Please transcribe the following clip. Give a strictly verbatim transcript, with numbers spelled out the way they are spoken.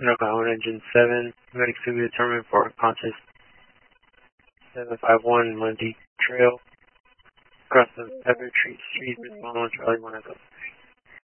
Oklahoma Engine seven, medics to be determined for conscious seven five one Mundy Trail, across the Pepper Tree Street, respond on Charlie one Echo.